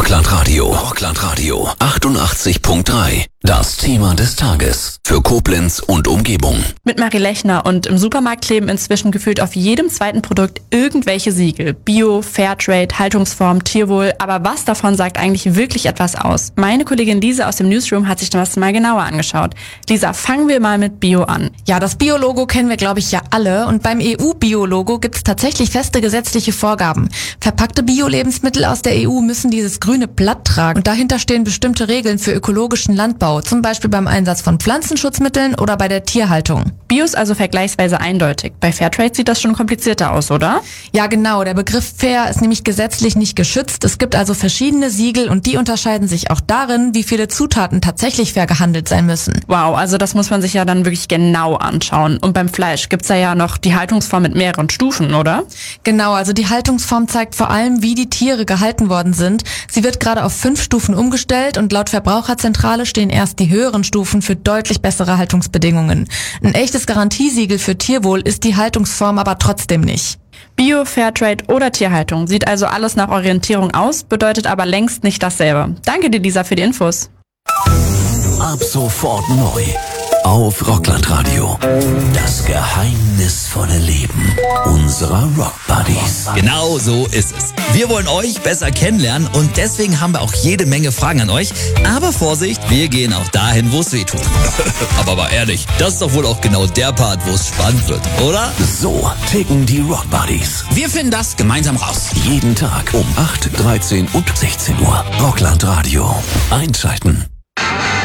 Rockland Radio 88.3. Das Thema des Tages für Koblenz und Umgebung. Mit Marie Lechner, und im Supermarkt kleben inzwischen gefühlt auf jedem zweiten Produkt irgendwelche Siegel. Bio, Fairtrade, Haltungsform, Tierwohl. Aber was davon sagt eigentlich wirklich etwas aus? Meine Kollegin Lisa aus dem Newsroom hat sich das mal genauer angeschaut. Lisa, fangen wir mal mit Bio an. Ja, das Bio-Logo kennen wir, glaube ich, ja alle. Und beim EU-Bio-Logo gibt es tatsächlich feste gesetzliche Vorgaben. Verpackte Bio-Lebensmittel aus der EU müssen dieses grüne Blatt tragen. Und dahinter stehen bestimmte Regeln für ökologischen Landbau. Zum Beispiel beim Einsatz von Pflanzenschutzmitteln oder bei der Tierhaltung. Bio ist also vergleichsweise eindeutig. Bei Fairtrade sieht das schon komplizierter aus, oder? Ja, genau. Der Begriff Fair ist nämlich gesetzlich nicht geschützt. Es gibt also verschiedene Siegel und die unterscheiden sich auch darin, wie viele Zutaten tatsächlich fair gehandelt sein müssen. Wow, also das muss man sich ja dann wirklich genau anschauen. Und beim Fleisch gibt's ja noch die Haltungsform mit mehreren Stufen, oder? Genau, also die Haltungsform zeigt vor allem, wie die Tiere gehalten worden sind. Sie wird gerade auf 5 Stufen umgestellt und laut Verbraucherzentrale stehen erst die höheren Stufen für deutlich bessere Haltungsbedingungen. Ein echtes Garantiesiegel für Tierwohl ist die Haltungsform aber trotzdem nicht. Bio, Fairtrade oder Tierhaltung sieht also alles nach Orientierung aus, bedeutet aber längst nicht dasselbe. Danke dir, Lisa, für die Infos. Ab sofort neu auf Rockland Radio. Das geheimnisvolle Leben unserer Rock Buddies. Genau so ist es. Wir wollen euch besser kennenlernen und deswegen haben wir auch jede Menge Fragen an euch. Aber Vorsicht, wir gehen auch dahin, wo es weh tut. Aber ehrlich, das ist doch wohl auch genau der Part, wo es spannend wird, oder? So ticken die Rock Buddies. Wir finden das gemeinsam raus. Jeden Tag um 8, 13 und 16 Uhr. Rockland Radio. Einschalten.